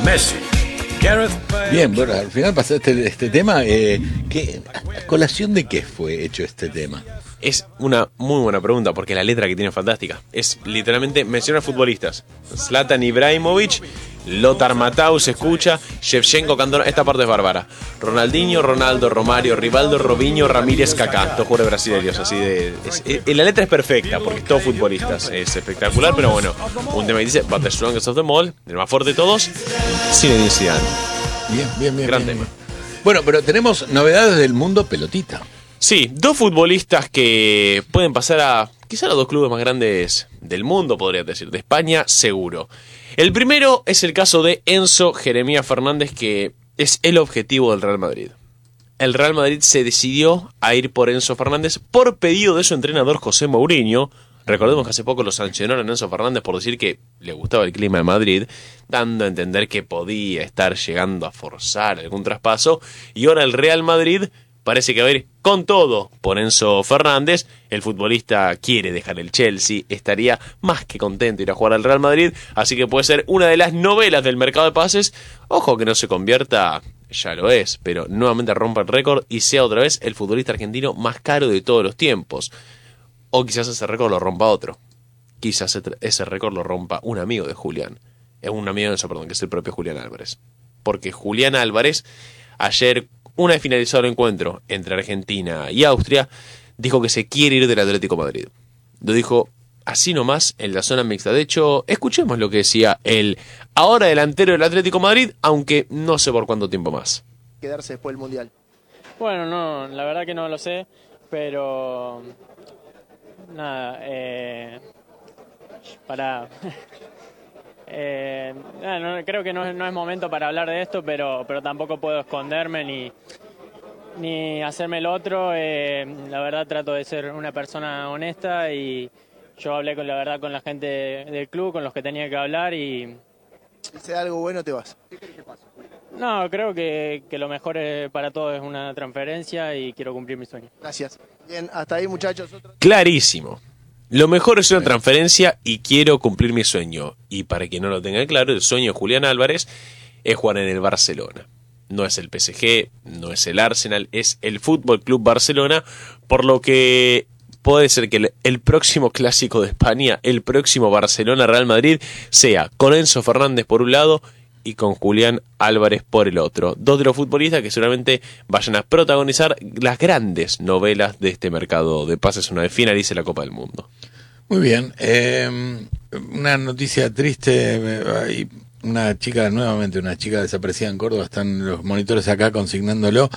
Messi. Gareth Bale. Bien, bueno, al final pasó este tema. ¿A colación de qué fue hecho este tema? Es una muy buena pregunta, porque la letra que tiene es fantástica. Es literalmente, menciona futbolistas: Zlatan Ibrahimovic, Lothar Matthaus, escucha, Shevchenko, Cantona. Esta parte es bárbara. Ronaldinho, Ronaldo, Romario, Rivaldo, Robinho, Ramírez, Kaká. Todos jugadores brasileños, así de... la letra es perfecta, porque es todos futbolistas. Es espectacular, pero bueno. Un tema que dice, but the strongest of them all, el más fuerte de todos, Zinedine Zidane. Bien. Gran bien. tema. Bueno, pero tenemos novedades del mundo pelotita. Sí, dos futbolistas que pueden pasar a quizá los dos clubes más grandes del mundo, podría decir, de España, seguro. El primero es el caso de Enzo Jeremías Fernández, que es el objetivo del Real Madrid. El Real Madrid se decidió a ir por Enzo Fernández por pedido de su entrenador José Mourinho. Recordemos que hace poco lo sancionaron a Enzo Fernández por decir que le gustaba el clima de Madrid, dando a entender que podía estar llegando a forzar algún traspaso, y ahora el Real Madrid parece que va a ir con todo por Enzo Fernández. El futbolista quiere dejar el Chelsea, estaría más que contento de ir a jugar al Real Madrid, así que puede ser una de las novelas del mercado de pases. Ojo que no se convierta, ya lo es, pero nuevamente rompa el récord y sea otra vez el futbolista argentino más caro de todos los tiempos. O quizás ese récord lo rompa otro. Quizás ese récord lo rompa un amigo de Julián. Es un amigo de Enzo, perdón, que es el propio Julián Álvarez. Porque Julián Álvarez, ayer, una vez finalizado el encuentro entre Argentina y Austria, dijo que se quiere ir del Atlético de Madrid. Lo dijo así nomás en la zona mixta. De hecho, escuchemos lo que decía el ahora delantero del Atlético de Madrid, aunque no sé por cuánto tiempo más. Quedarse después del Mundial. Bueno, no, la verdad que no lo sé, pero nada, creo que no es momento para hablar de esto, pero tampoco puedo esconderme ni hacerme el otro. La verdad trato de ser una persona honesta y yo hablé con la gente del club, con los que tenía que hablar y... Si se da algo bueno te vas. ¿Qué crees que pasa? No, creo que lo mejor para todos es una transferencia y quiero cumplir mi sueño. Gracias. Bien, hasta ahí muchachos. Clarísimo. Lo mejor es una transferencia y quiero cumplir mi sueño. Y para quien no lo tenga claro, el sueño de Julián Álvarez es jugar en el Barcelona. No es el PSG, no es el Arsenal, es el Fútbol Club Barcelona, por lo que puede ser que el próximo clásico de España, el próximo Barcelona-Real Madrid, sea con Enzo Fernández por un lado y con Julián Álvarez por el otro. Dos de los futbolistas que seguramente vayan a protagonizar las grandes novelas de este mercado de pases una vez finalice la Copa del Mundo. Muy bien. Una noticia triste. Hay una chica desaparecida en Córdoba. Están los monitores acá consignándolo.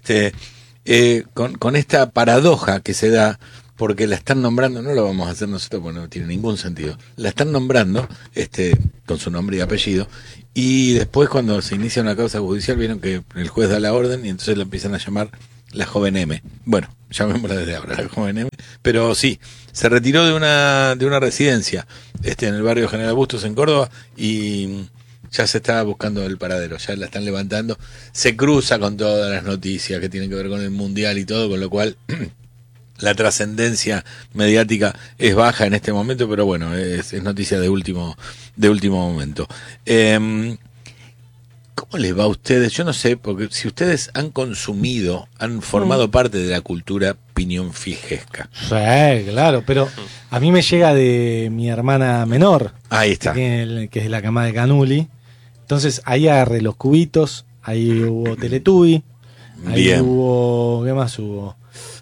Con esta paradoja que se da, porque la están nombrando, no lo vamos a hacer nosotros porque no tiene ningún sentido. La están nombrando con su nombre y apellido. Y después, cuando se inicia una causa judicial, vieron que el juez da la orden y entonces la empiezan a llamar la joven M. Bueno, llamémosla desde ahora, la joven M. Pero sí, se retiró de una residencia en el barrio General Bustos, en Córdoba, y ya se está buscando el paradero, ya la están levantando. Se cruza con todas las noticias que tienen que ver con el Mundial y todo, con lo cual la trascendencia mediática es baja en este momento, pero bueno, es noticia de último momento. ¿Cómo les va a ustedes? Yo no sé, porque si ustedes han formado parte de la cultura piñonfijesca. Sí, claro, pero a mí me llega de mi hermana menor. Ahí está. Que es de la camada de Canuli. Entonces ahí agarré los cubitos, ahí hubo Teletubby, ahí Bien. hubo... ¿Qué más hubo?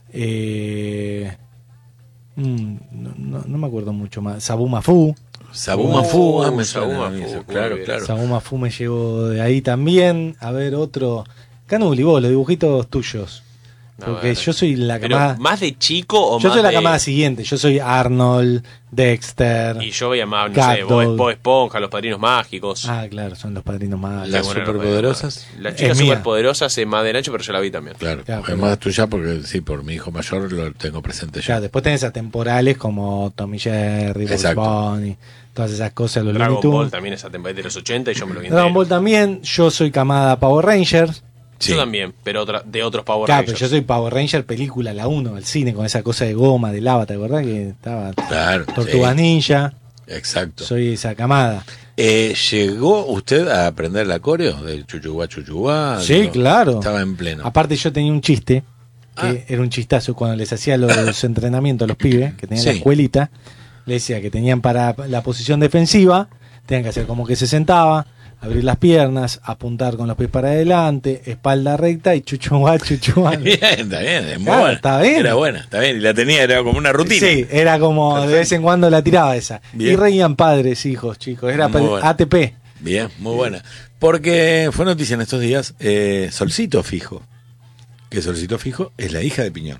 No me acuerdo mucho más. Sabu Mafu. Me suena a mí eso. Claro. Sabu Mafu me llegó de ahí también. A ver, otro. Canuli, vos, los dibujitos tuyos. Porque yo soy la camada... ¿Más de chico o yo más soy la de...? camada siguiente. Yo soy Arnold, Dexter... Y yo veía más, no Cat sé, Dog. Bob Esponja, Los Padrinos Mágicos. Ah, claro, son los padrinos más... Las Bueno, superpoderosas. Las chicas Es mía. superpoderosas es más de Nacho, pero yo la vi también. Claro, Claro, además tuya, porque sí, por mi hijo mayor lo tengo presente ya. Ya, después tenés atemporales como Tommy Jerry, Bugs Exacto. Bunny, todas esas cosas, los Dragon Looney Tunes. Ball también esa temporada de los 80 y yo me lo vi Dragon entero. Ball también, yo soy camada Power Rangers. Sí. Yo también, pero de otros Power Claro, pero Rangers. yo soy Power Ranger película, la 1, al cine, con esa cosa de goma, de lava, ¿te acordás? Que estaba Claro. Tortugas sí. Ninja. Exacto. Soy esa camada. ¿Llegó usted a aprender el coreo del chuchuá chuchuá? Sí, claro. Estaba en pleno. Aparte yo tenía un chiste, que era un chistazo cuando les hacía los entrenamientos a los pibes, que tenían la Sí. escuelita, le decía que tenían para la posición defensiva, tenían que hacer como que se sentaba, abrir las piernas, apuntar con los pies para adelante, espalda recta y chuchuá, chuchuá. Bien, está bien, es muy Claro, buena. está bien. Era buena, está bien. Y la tenía, era como una rutina. Sí, era como de vez en cuando la tiraba esa. Bien. Y reían padres, hijos, chicos. Era Muy bueno. ATP. Bien, muy buena. Porque fue noticia en estos días, Solcito Fijo, que Solcito Fijo es la hija de Piñón,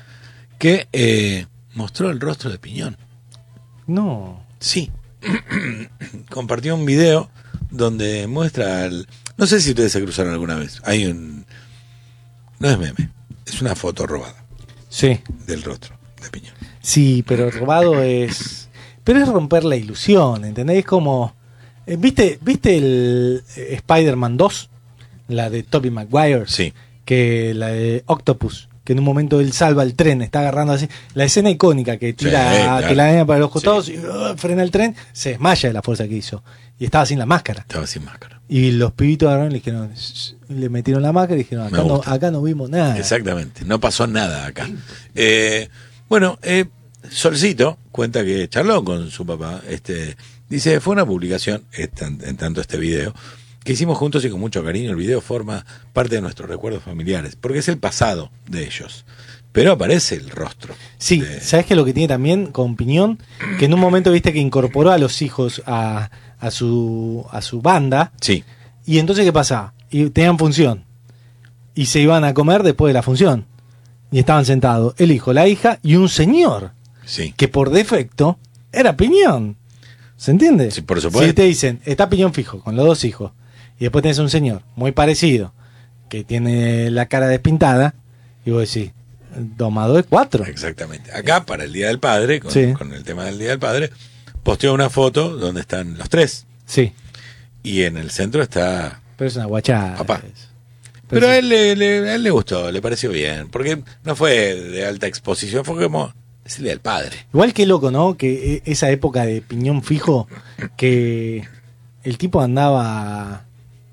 que mostró el rostro de Piñón. No. Sí. Compartió un video donde muestra no sé si ustedes se cruzaron alguna vez. Hay un... No es meme, es una foto robada Sí. del rostro de Piñón. Sí, pero robado es... Pero es romper la ilusión, ¿entendés? Es como... ¿Viste el Spider-Man 2? La de Tobey Maguire. Sí. Que la de Octopus. Que en un momento él salva el tren, está agarrando así. La escena icónica que tira claro. que la nena para los costados y frena el tren, se desmaya de la fuerza que hizo. Y estaba sin la máscara. Estaba sin máscara. Y los pibitos agarraron y le dijeron, le metieron la máscara y dijeron, Me gusta. acá no vimos nada. Exactamente, no pasó nada acá. Bueno, Solcito cuenta que charló con su papá. Dice, fue una publicación, en tanto este video, que hicimos juntos y con mucho cariño. El video forma parte de nuestros recuerdos familiares, porque es el pasado de ellos. Pero aparece el rostro. Sí, ¿sabes qué? Lo que tiene también con Piñón, que en un momento viste que incorporó a los hijos a su banda, Sí, y entonces ¿qué pasaba? Y tenían función, y se iban a comer después de la función, y estaban sentados el hijo, la hija y un señor, sí. que por defecto era Piñón. ¿Se entiende? Sí, por supuesto. Si te dicen, está Piñón fijo, con los dos hijos, y después tenés un señor muy parecido, que tiene la cara despintada, y vos decís, 2 más 2 es 4. Exactamente. Acá, para el Día del Padre, Sí. con el tema del Día del Padre, posteó una foto donde están los tres. Sí, Y en el centro está... pero es una guachada. Papá. es. Pero sí. a él le gustó, le pareció bien. Porque no fue de alta exposición, fue como... Es el Día del Padre. Igual que loco, ¿no? Que esa época de Piñón fijo, que el tipo andaba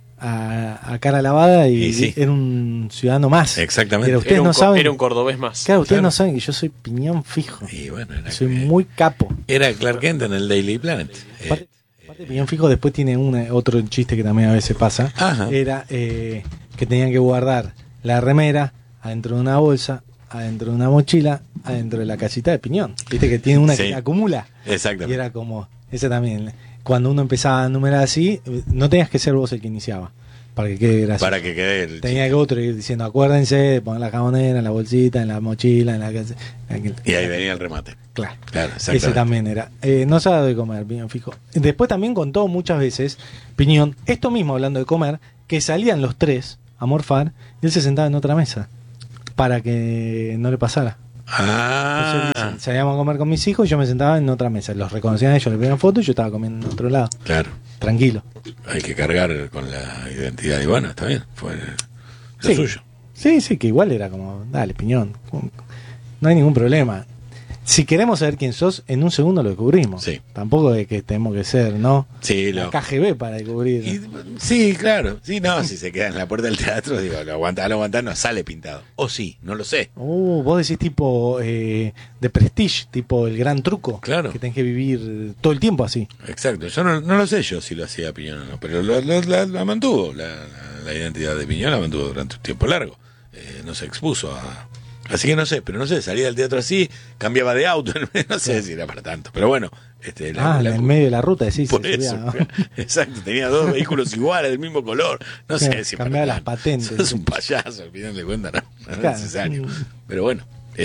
a cara lavada y Sí. era un ciudadano más. Exactamente. Pero ustedes no Era saben. un cordobés más. Claro, ustedes Claro. no saben que yo soy Piñón fijo. Y bueno, Soy muy capo. era Clark Kent en el Daily Planet. Aparte, Piñón fijo después tiene otro chiste que también a veces pasa. Ajá. Era que tenían que guardar la remera adentro de una bolsa, adentro de una mochila, adentro de la casita de Piñón. Viste que tiene una Sí. que acumula. Y Exactamente. era como, ese también, cuando uno empezaba a numerar así, no tenías que ser vos el que iniciaba, para que quede gracioso. Para que quede el... Tenía que otro ir diciendo, acuérdense de poner la jamonera en la bolsita, en la mochila, en la casa. Y ahí venía el remate. Claro. Claro, Ese exactamente. también era. No sabe de comer, Piñón fijo. Después también contó muchas veces, Piñón, esto mismo hablando de comer, que salían los tres a morfar y él se sentaba en otra mesa para que no le pasara. Ah, Entonces, dice, salíamos a comer con mis hijos y yo me sentaba en otra mesa. Los reconocían ellos, le pedían fotos y yo estaba comiendo en otro lado. claro. Tranquilo. Hay que cargar con la identidad. Y bueno, está bien. Fue lo Sí. suyo. Sí, que igual era como, dale, Piñón. No hay ningún problema. Si queremos saber quién sos, en un segundo lo descubrimos. Sí. Tampoco es que tenemos que ser, ¿no? Sí, La KGB para descubrir. sí, claro. Sí, no, si se queda en la puerta del teatro, digo, lo aguantá, no sale pintado. O sí, no lo sé. Vos decís tipo de Prestige, tipo el gran truco. Claro. Que tenés que vivir todo el tiempo así. Exacto. Yo no lo sé yo si lo hacía Piñón o no, pero la mantuvo. La identidad de Piñón la mantuvo durante un tiempo largo. No se expuso a... Así que no sé, pero no sé, salía del teatro así, cambiaba de auto, no sé si era para tanto. Pero bueno, en el medio de la ruta decís. por se eso, subía. exacto, tenía 2 vehículos iguales, del mismo color. No sé Claro, si cambiaba para las patentes. Es un payaso, al final de cuentas, no es Claro. necesario. Pero bueno,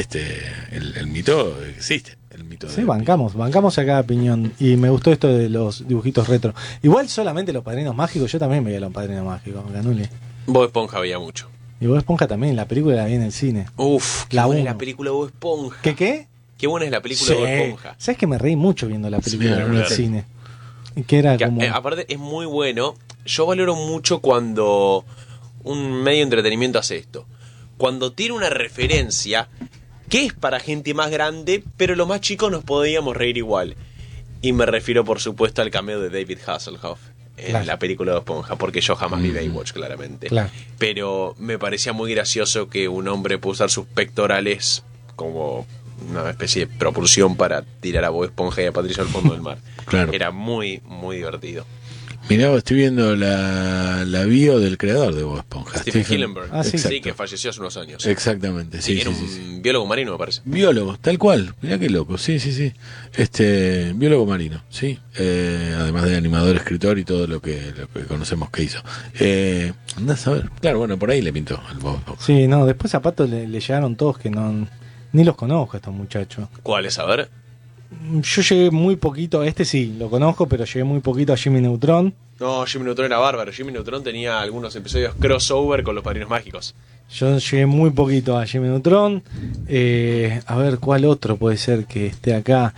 el mito existe. El mito Sí, de- bancamos acá a Piñón. Y me gustó esto de los dibujitos retro. Igual solamente los padrinos mágicos, yo también veía los padrinos mágicos, Canuli. Bob Esponja veía mucho. Y Bob Esponja también, la película la vi en el cine. Uf, qué La buena es uno. la película de Bob Esponja. ¿Qué? Qué buena es la película de Bob Esponja. ¿Sabes que me reí mucho viendo la película Sí, en el claro. cine? Que era Que, como... aparte es muy bueno. Yo valoro mucho cuando un medio de entretenimiento hace esto. Cuando tiene una referencia que es para gente más grande, pero los más chicos nos podíamos reír igual. Y me refiero, por supuesto, al cameo de David Hasselhoff en Claro. la película de Esponja, porque yo jamás vi Baywatch, claramente. Claro. Pero me parecía muy gracioso que un hombre pueda usar sus pectorales como una especie de propulsión para tirar a Bob Esponja y a Patricio al fondo del mar. Claro. Era muy, muy divertido. Mirá, estoy viendo la bio del creador de Bob Esponja. Stephen Hillenburg, Ah, sí. sí, que falleció hace unos años. Exactamente, sí, Era sí, un sí, sí. biólogo marino, me parece. Biólogo, tal cual. Mirá qué loco, sí, sí, sí. Biólogo marino, sí. Además de animador, escritor y todo lo que conocemos que hizo. Andás a ver. Claro, bueno, por ahí le pintó al Bob Esponja. Sí, no, después a Pato le llegaron todos que no ni los conozco a estos muchachos. ¿Cuáles? A ver. Yo llegué muy poquito, a este sí, lo conozco, pero llegué muy poquito a Jimmy Neutron. No, Jimmy Neutron era bárbaro. Jimmy Neutron tenía algunos episodios crossover con los Padrinos Mágicos. Yo llegué muy poquito a Jimmy Neutron. A ver, ¿cuál otro puede ser que esté acá?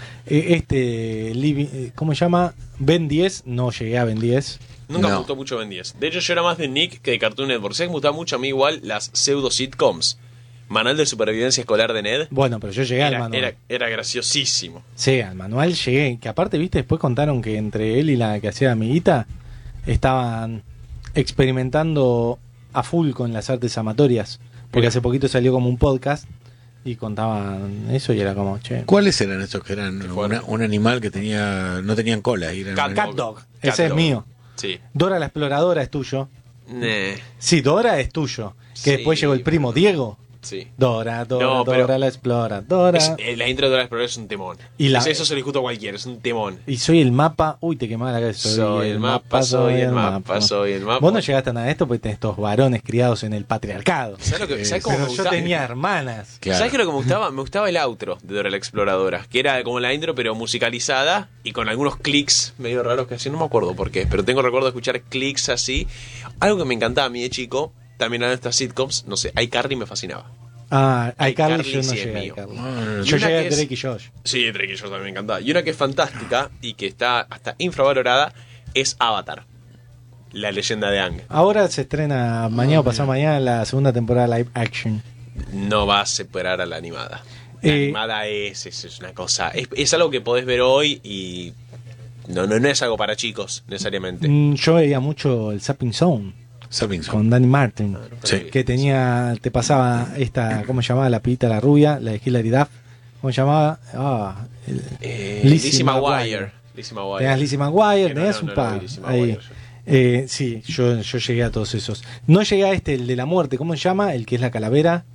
¿Cómo se llama? Ben 10. No llegué a Ben 10. Nunca me No. gustó mucho Ben 10. De hecho, yo era más de Nick que de Cartoon Network. ¿Sabes que me gustaba mucho a mí igual las pseudo sitcoms? Manual de supervivencia escolar de Ned. Bueno, pero yo llegué al manual. Era graciosísimo. Sí, al manual llegué. Que aparte, viste, después contaron que entre él y la que hacía amiguita estaban experimentando a full con las artes amatorias. Porque Mira. hace poquito salió como un podcast y contaban eso y era como, che. ¿Cuáles eran esos que eran fueron? un animal que no tenían cola? Y eran Cat Dog. Cat Ese es Dog. mío. Sí. Dora la exploradora es tuyo. Nah, Sí, Dora es tuyo. Que Sí, después llegó el primo pero- Diego. sí. Dora, No, pero- Dora la exploradora. La intro de Dora la Exploradora es un temón. Y la- Eso se lo discuto a cualquiera, es un temón. Y soy el mapa. Uy, te quemaba la cabeza. Soy el mapa, soy el mapa, soy el mapa. Vos no llegaste a nada de esto porque tenés estos varones criados en el patriarcado. ¿Sabes cómo Pero me yo gustaba? tenía hermanas. Claro. ¿Sabes qué es lo que me gustaba? Me gustaba el outro de Dora la Exploradora, que era como la intro pero musicalizada y con algunos clics medio raros que hacían, no me acuerdo por qué, pero tengo recuerdo de escuchar clics así. Algo que me encantaba a mí de chico, también eran estas sitcoms, no sé, iCarly me fascinaba. Ah, iCarly iCarly yo no sí es llegué a mío. iCarly. No, Yo una llegué que a es- Drake y Josh. Sí, Drake y yo también me encantaba. Y una que es fantástica y que está hasta infravalorada es Avatar, la leyenda de Aang. Ahora se estrena mañana o pasado mañana la segunda temporada live action. No va a superar a la animada. La Eh, animada es una cosa, es algo que podés ver hoy y no es algo para chicos necesariamente. Yo veía mucho el Zapping Zone Sapinson. con Danny Martin. Sí. Que te pasaba esta, ¿cómo se llamaba la pibita, la rubia, la de Hilary Duff? ¿Cómo se llamaba? Lizzie McGuire. Lizzie McGuire. Tenías Lizzie McGuire, Que tenías un no par. vi Lizzie Ahí. McGuire yo. Sí, yo llegué a todos esos. No llegué a el de la muerte, ¿cómo se llama? El que es la calavera.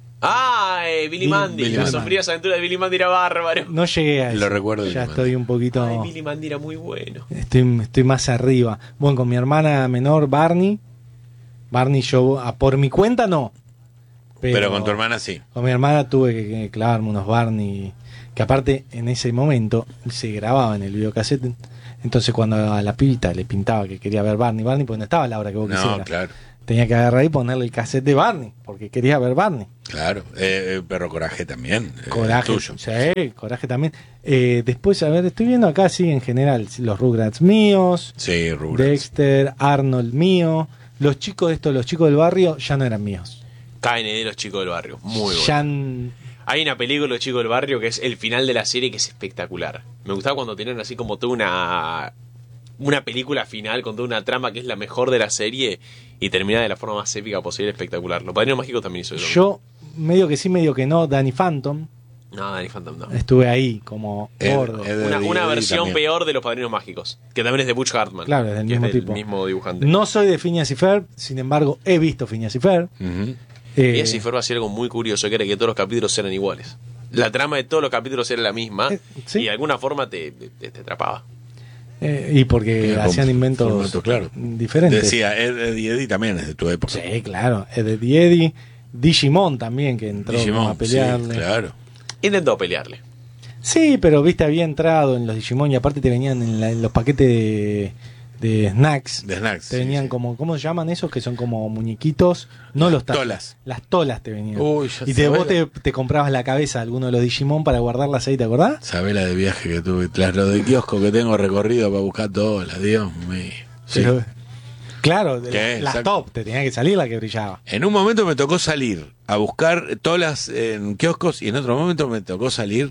Billy Mandy. Billy Las Mandy. sombrías aventuras de Billy Mandy era bárbaro. No llegué a eso. Lo recuerdo de Ya Billy estoy un poquito. Ay, Billy Mandy era muy bueno. Estoy más arriba. Bueno, con mi hermana menor, Barney. Barney, yo por mi cuenta no. Pero con tu hermana sí. Con mi hermana tuve que clavarme unos Barney. Que aparte, en ese momento, se grababa en el videocassette. Entonces, cuando a la pibita le pintaba que quería ver Barney, pues no estaba a la hora que vos No, quisieras. claro. Tenía que agarrar y ponerle el cassette de Barney, porque quería ver Barney. Claro. Perro Coraje también. Coraje, Tuyo. sí, Coraje también. Después, a ver, estoy viendo acá, sí, en general, los Rugrats míos, Sí, Rugrats. Dexter, Arnold mío. Los chicos del barrio ya no eran míos. KND, los chicos del barrio. Muy bueno. Ya Hay una película, Los chicos del barrio, que es el final de la serie, que es espectacular. Me gustaba cuando tenían así como toda una película final con toda una trama que es la mejor de la serie y termina de la forma más épica posible, espectacular. Los Padrinos Mágicos también hizo eso. yo, medio que sí, medio que no, Danny Phantom, No, Danny Phantom no. estuve ahí como gordo. Una versión peor de Los Padrinos Mágicos, que también es de Butch Hartman. Claro, es del que mismo es del tipo. mismo dibujante. No soy de Phineas y Ferb, sin embargo, he visto Phineas y Ferb. Y así fue así algo muy curioso, que era que todos los capítulos eran iguales. La trama de todos los capítulos era la misma sí. y de alguna forma te atrapaba. Y porque Mira, hacían con inventos formato, claro. diferentes. Decía, Eddie también es de tu época. Sí, claro. Eddie, Digimon también, que entró como Digimon, a pelearle. sí, claro. Intentó pelearle. Sí, pero viste, había entrado en los Digimon y aparte te venían en los paquetes de snacks. De snacks. Te sí, venían sí. como, ¿cómo se llaman esos? Que son como muñequitos. No los tazos. tolas. Las tolas te venían. Uy, ya y sabés vos te comprabas la cabeza de alguno de los Digimon para guardarlas ahí, ¿te acordás? Sabés la de viaje que tuve, tras lo de kiosco que tengo recorrido para buscar todas, Dios mío. Sí. Pero, claro, ¿Qué? las Exacto. top, te tenía que salir la que brillaba. En un momento me tocó salir a buscar tolas en kioscos y en otro momento me tocó salir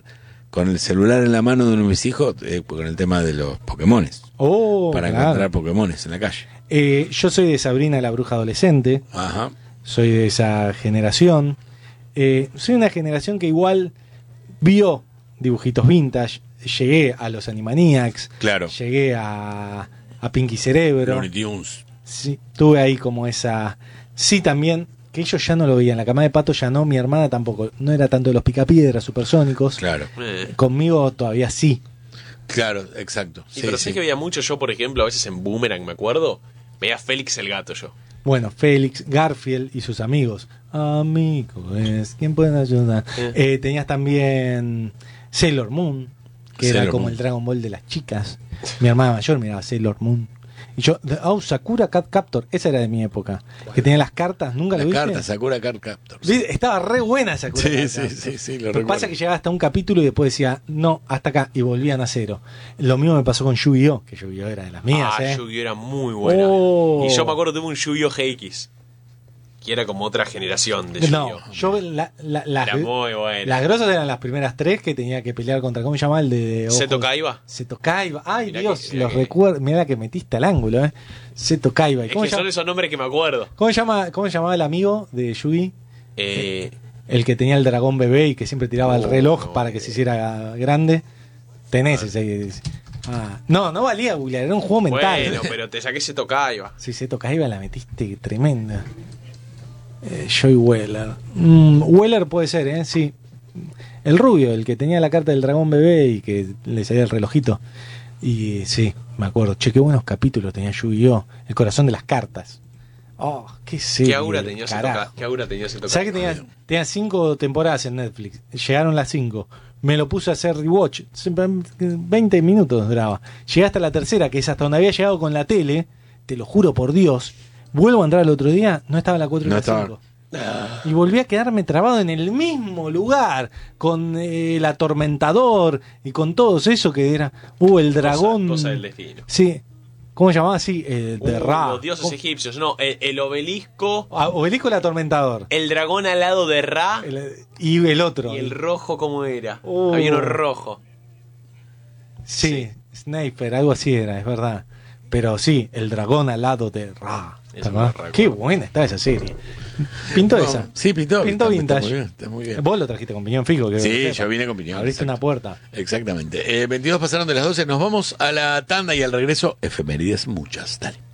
con el celular en la mano de uno de mis hijos, con el tema de los Pokémones. Para Claro. encontrar Pokémones en la calle. Yo soy de Sabrina la bruja adolescente. Ajá. Soy de esa generación. Soy una generación que igual vio dibujitos vintage. Llegué a los Animaniacs. Claro. Llegué a Pinky Cerebro. Looney Tunes. Sí, tuve ahí como esa. Sí, también, que ellos ya no lo veían. La cama de pato ya no, mi hermana tampoco. No era tanto de los picapiedras supersónicos. Claro. Conmigo todavía sí. Claro, exacto. Y pero sé que veía mucho yo, por ejemplo, a veces en Boomerang, me acuerdo, veía Félix el gato yo. Bueno, Félix, Garfield y sus amigos. Amigos, ¿quién puede ayudar? Tenías también Sailor Moon, que era Sailor como Moon. el Dragon Ball de las chicas. Mi hermana mayor miraba Sailor Moon. Y yo, Sakura Cat Captor, esa era de mi época. Que tenía las cartas, ¿nunca La lo viste? carta, Sakura Card Captor. ¿Viste? Estaba re buena esa Sakura Card Sí, Captor. sí, lo Lo que recuerdo. pasa es que llegaba hasta un capítulo y después decía, no, hasta acá, y volvían a cero. Lo mismo me pasó con Yu-Gi-Oh, que Yu-Gi-Oh era de las mías, Yu-Gi-Oh era muy buena. Oh. Y yo me acuerdo tuve un Yu-Gi-Oh GX, que era como otra generación de No, Yu-Gi-Oh. yo las Era muy buena. las grosas eran las primeras tres que tenía que pelear contra, ¿cómo se llama? El de ojos? Seto Kaiba. Seto Kaiba. Ay, Mirá Dios, mirá los recuerdo. Mira la que metiste al ángulo, Seto Kaiba. ¿Y Es ¿Cómo, que se son llama, esos nombres que me acuerdo. cómo se llamaba el amigo de Yugi? Eh, El que tenía el dragón bebé y que siempre tiraba el reloj no. para que se hiciera grande. Tenés ese. No valía googlear, era un juego mental. bueno, pero te saqué Seto Kaiba. Si Seto Kaiba la metiste tremenda. Joy Weller. Weller puede ser, sí. El rubio, el que tenía la carta del dragón bebé y que le salía el relojito. Y sí, me acuerdo. Che, qué buenos capítulos tenía Yu-Gi-Oh! El corazón de las cartas. Oh, qué serie. ¿Qué aura tenía carajo. Seto ¿Sabes que Kaiba? tenía 5 temporadas en Netflix? Llegaron las 5. Me lo puse a hacer rewatch. 20 minutos duraba. Llegué hasta la tercera, que es hasta donde había llegado con la tele. Te lo juro por Dios. Vuelvo a entrar el otro día, no estaba la 4 y No la estaba. 5. Y volví a quedarme trabado en el mismo lugar, con el atormentador y con todos eso que era. El dragón. Cosa del destino. Sí. ¿Cómo se llamaba? Sí, de Ra. Los dioses egipcios. No, el obelisco, Obelisco el atormentador. el dragón alado de Ra Y el otro. y el rojo, ¿cómo era? Oh. Había uno rojo. Sí, Sniper, algo así era, es verdad. Pero sí, el dragón alado de Ra. Eso ¿Verdad? me recuerdo. Qué buena está esa serie. Pintó No, esa. sí, pintó. Pintó Está vintage. muy bien, está muy bien. Vos lo trajiste con piñón fijo. Que Sí, sepa. yo vine con piñón. Abriste exacto. una puerta. Exactamente. 22 pasaron de las 12. Nos vamos a la tanda y al regreso, efemérides muchas. Dale.